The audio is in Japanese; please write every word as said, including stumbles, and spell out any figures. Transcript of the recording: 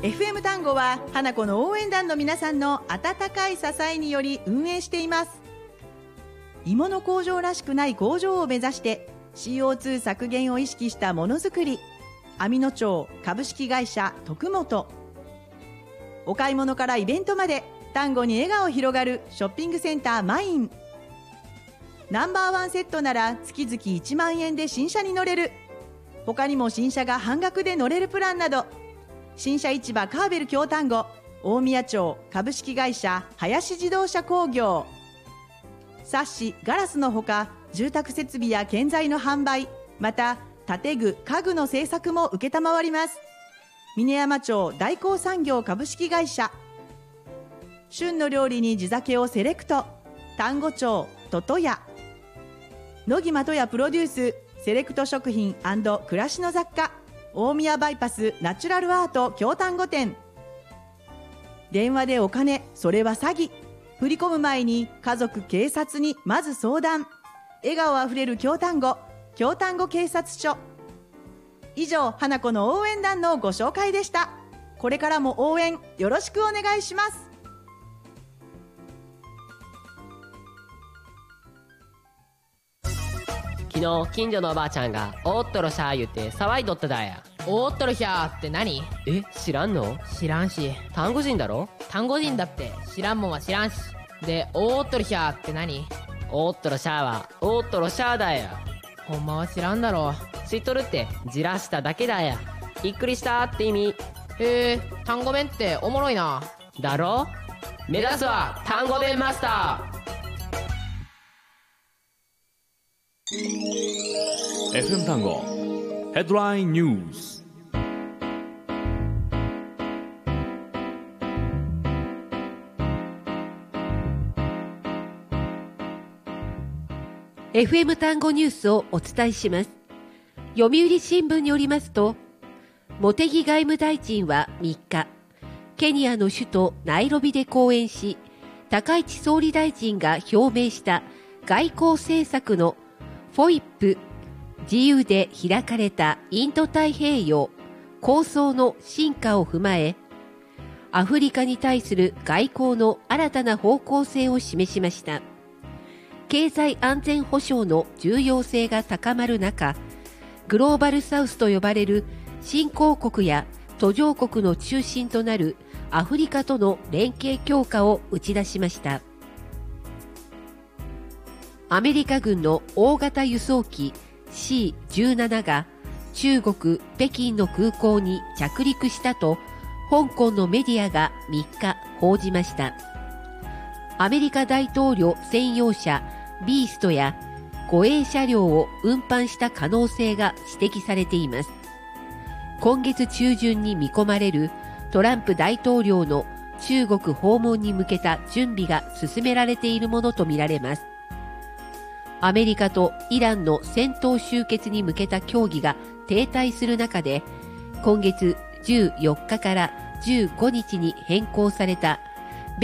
エフエム 単語は花子の応援団の皆さんの温かい支えにより運営しています。芋の工場らしくない工場を目指して シーオーツー 削減を意識したものづくり、網野町株式会社徳本。お買い物からイベントまで単語に笑顔広がるショッピングセンターマイン。ナンバーワンセットなら月々いちまんえんで新車に乗れる。他にも新車が半額で乗れるプランなど、新車市場カーベル京丹後大宮町株式会社林自動車工業。サッシガラスのほか住宅設備や建材の販売、また建具家具の製作も承ります。峰山町大光産業株式会社。旬の料理に地酒をセレクト、丹後町ととや。野木まとやプロデュースセレクト食品&暮らしの雑貨、大宮バイパスナチュラルアート京丹後店。電話でお金、それは詐欺。振り込む前に家族警察にまず相談。笑顔あふれる京丹後京丹後警察署。以上、花子の応援団のご紹介でした。これからも応援よろしくお願いします。 昨日近所のおばあちゃんがおっとろしゃー言って騒いどっただや。 おっとろしゃーって何？ え、知らんの？ 知らんし。 単語人だろ？ 単語人だって知らんもんは知らんし。で、おっとろしゃーって何？ おっとろしゃーはおっとろしゃーだや。 ほんまは知らんだろ。 知っとるって、じらしただけだや。びっくりしたって意味。 へえ、単語弁っておもろいな。 だろ？目指すは単語弁マスター。 エフエム 単語ヘッドラインニュース。 エフエム 単語ニュースをお伝えします。読売新聞によりますと、茂木外務大臣はみっか、ケニアの首都ナイロビで講演し、高市総理大臣が表明した外交政策のフォイップ、自由で開かれたインド太平洋構想の進化を踏まえ、アフリカに対する外交の新たな方向性を示しました。経済安全保障の重要性が高まる中、グローバルサウスと呼ばれる新興国や途上国の中心となるアフリカとの連携強化を打ち出しました。アメリカ軍の大型輸送機 シーじゅうなな が中国・北京の空港に着陸したと香港のメディアがみっか報じました。アメリカ大統領専用車ビーストや護衛車両を運搬した可能性が指摘されています。今月中旬に見込まれるトランプ大統領の中国訪問に向けた準備が進められているものとみられます。アメリカとイランの戦闘終結に向けた協議が停滞する中で、今月じゅうよっかからじゅうごにちに変更された